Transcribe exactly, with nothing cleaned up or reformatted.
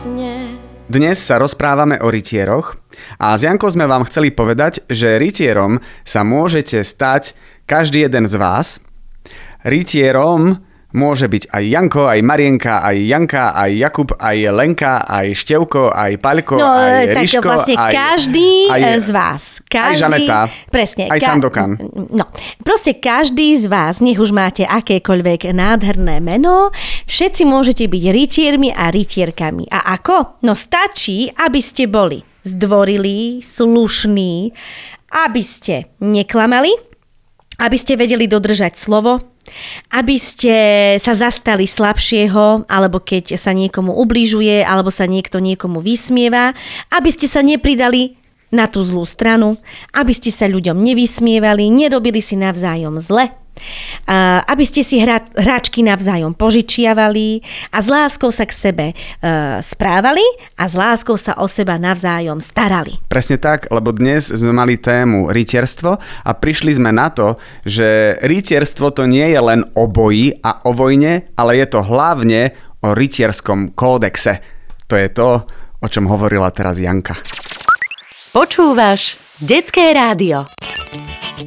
sne. Dnes sa rozprávame o rytieroch a s Jankou sme vám chceli povedať, že rytierom sa môžete stať každý jeden z vás. Rytierom môže byť aj Janko, aj Marienka, aj Janka, aj Jakub, aj Lenka, aj Števko, aj Paľko, no, aj tak Ríško, vlastne aj, každý aj, z vás. Každý, aj Žaneta, presne, aj ka- Sandokan. No, proste každý z vás, nech už máte akékoľvek nádherné meno, všetci môžete byť rytiermi a rytierkami. A ako? No stačí, aby ste boli zdvorilí, slušní, aby ste neklamali, aby ste vedeli dodržať slovo, aby ste sa zastali slabšieho, alebo keď sa niekomu ubližuje, alebo sa niekto niekomu vysmieva, aby ste sa nepridali na tú zlú stranu, aby ste sa ľuďom nevysmievali, nerobili si navzájom zle, aby ste si hra, hračky navzájom požičiavali a s láskou sa k sebe uh, správali a s láskou sa o seba navzájom starali. Presne tak, lebo dnes sme mali tému rytierstvo a prišli sme na to, že rytierstvo to nie je len o boji a o vojne, ale je to hlavne o rytierskom kódexe. To je to, o čom hovorila teraz Janka. Počúvaš Detské rádio.